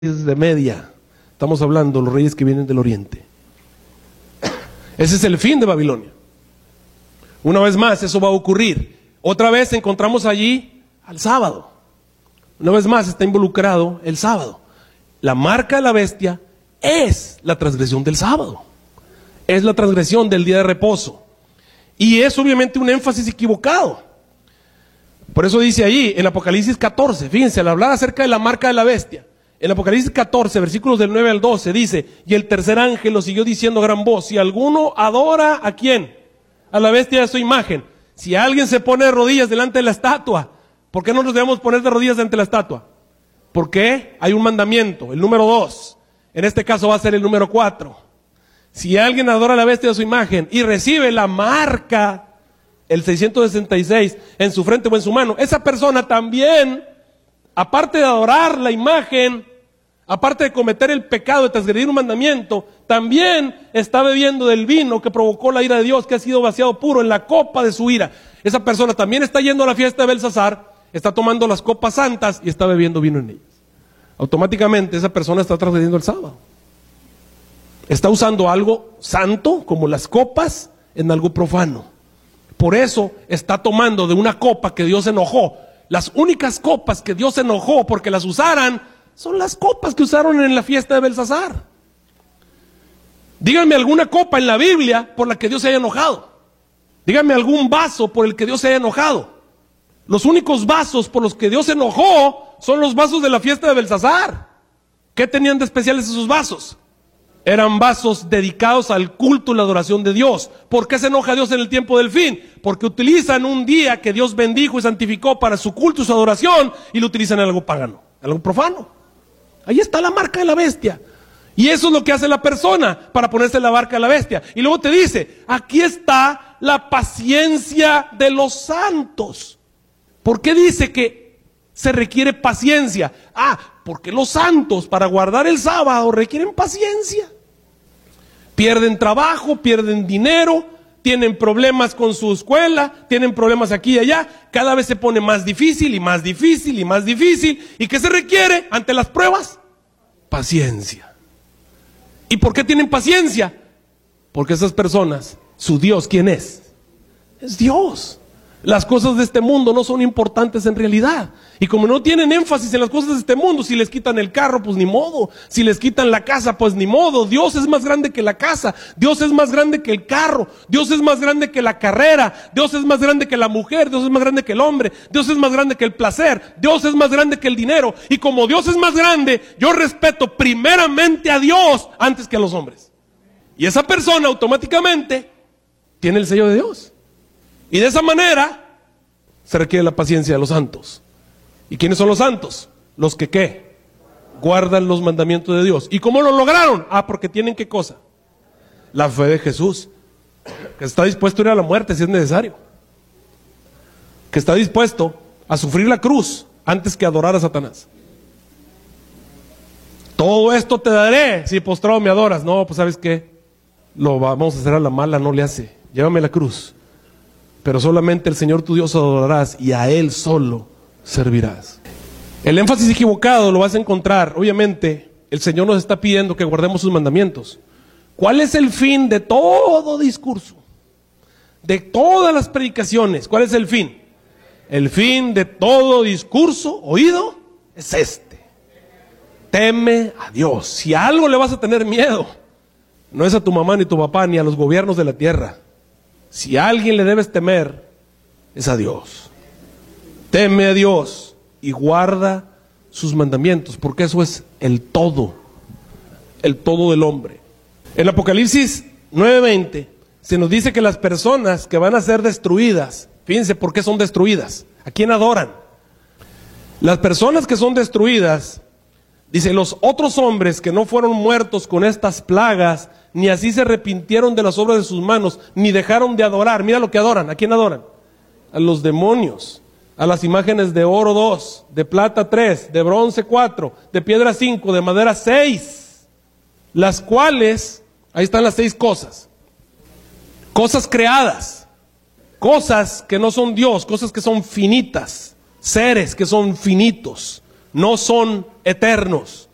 de Media. Estamos hablando de los reyes que vienen del oriente. Ese es el fin de Babilonia. Una vez más, eso va a ocurrir. Otra vez encontramos allí al sábado. Una vez más está involucrado el sábado. La marca de la bestia es la transgresión del sábado. Es la transgresión del día de reposo. Y es obviamente un énfasis equivocado. Por eso dice allí, en Apocalipsis 14, fíjense, al hablar acerca de la marca de la bestia, en Apocalipsis 14, versículos del 9 al 12, dice: y el tercer ángel lo siguió diciendo a gran voz: si alguno adora, ¿a quién? A la bestia de su imagen. Si alguien se pone de rodillas delante de la estatua, ¿por qué no nos debemos poner de rodillas ante la estatua? Porque hay un mandamiento, el número 2. En este caso va a ser el número 4. Si alguien adora a la bestia de su imagen y recibe la marca, el 666, en su frente o en su mano, esa persona también, aparte de adorar la imagen, aparte de cometer el pecado de transgredir un mandamiento, también está bebiendo del vino que provocó la ira de Dios, que ha sido vaciado puro en la copa de su ira. Esa persona también está yendo a la fiesta de Belsasar, está tomando las copas santas y está bebiendo vino en ellas. Automáticamente esa persona está transgrediendo el sábado. Está usando algo santo, como las copas, en algo profano. Por eso está tomando de una copa que Dios enojó. Las únicas copas que Dios enojó porque las usaran son las copas que usaron en la fiesta de Belsasar. Díganme alguna copa en la Biblia por la que Dios se haya enojado. Díganme algún vaso por el que Dios se haya enojado. Los únicos vasos por los que Dios se enojó son los vasos de la fiesta de Belsasar. ¿Qué tenían de especiales esos vasos? Eran vasos dedicados al culto y la adoración de Dios. ¿Por qué se enoja Dios en el tiempo del fin? Porque utilizan un día que Dios bendijo y santificó para su culto y su adoración y lo utilizan en algo pagano, algo profano. Ahí está la marca de la bestia. Y eso es lo que hace la persona para ponerse la marca de la bestia. Y luego te dice, aquí está la paciencia de los santos. ¿Por qué dice que se requiere paciencia? Porque los santos para guardar el sábado requieren paciencia. Pierden trabajo, pierden dinero, tienen problemas con su escuela, tienen problemas aquí y allá. Cada vez se pone más difícil y más difícil y más difícil. ¿Y qué se requiere ante las pruebas? Paciencia. ¿Y por qué tienen paciencia? Porque esas personas, su Dios, ¿quién es? Es Dios. Las cosas de este mundo no son importantes en realidad. Y como no tienen énfasis en las cosas de este mundo, si les quitan el carro, pues ni modo. Si les quitan la casa, pues ni modo. Dios es más grande que la casa. Dios es más grande que el carro. Dios es más grande que la carrera. Dios es más grande que la mujer. Dios es más grande que el hombre. Dios es más grande que el placer. Dios es más grande que el dinero. Y como Dios es más grande, yo respeto primeramente a Dios antes que a los hombres. Y esa persona automáticamente tiene el sello de Dios. Y de esa manera se requiere la paciencia de los santos. ¿Y quiénes son los santos? Los que ¿qué? Guardan los mandamientos de Dios. ¿Y cómo lo lograron? Porque tienen ¿qué cosa? La fe de Jesús. Que está dispuesto a ir a la muerte si es necesario. Que está dispuesto a sufrir la cruz antes que adorar a Satanás. Todo esto te daré si postrado me adoras. No, pues ¿sabes qué? Lo vamos a hacer a la mala, no le hace. Llévame la cruz. Pero solamente el Señor tu Dios adorarás y a Él solo servirás. El énfasis equivocado lo vas a encontrar. Obviamente, el Señor nos está pidiendo que guardemos sus mandamientos. ¿Cuál es el fin de todo discurso? De todas las predicaciones, ¿cuál es el fin? El fin de todo discurso oído es este: teme a Dios. Si a algo le vas a tener miedo, no es a tu mamá ni tu papá ni a los gobiernos de la tierra. Si a alguien le debes temer, es a Dios. Teme a Dios y guarda sus mandamientos, porque eso es el todo del hombre. En Apocalipsis 9:20 se nos dice que las personas que van a ser destruidas, fíjense por qué son destruidas, ¿a quién adoran? Las personas que son destruidas, dice, los otros hombres que no fueron muertos con estas plagas, ni así se arrepintieron de las obras de sus manos, ni dejaron de adorar. Mira lo que adoran. ¿A quién adoran? A los demonios, a las imágenes de oro 2, de plata 3, de bronce 4, de piedra 5, de madera 6, las cuales, ahí están las 6 cosas. Cosas creadas, cosas que no son Dios, cosas que son finitas, seres que son finitos, no son eternos.